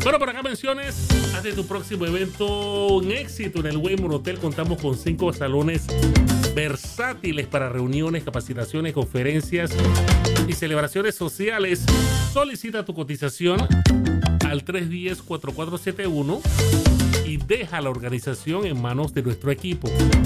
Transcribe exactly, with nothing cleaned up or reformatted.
Bueno, por acá menciones, haz de tu próximo evento un éxito. En el Waymore Hotel contamos con cinco salones versátiles para reuniones, capacitaciones, conferencias y celebraciones sociales. Solicita tu cotización al tres uno cero, cuatro cuatro siete uno y deja la organización en manos de nuestro equipo.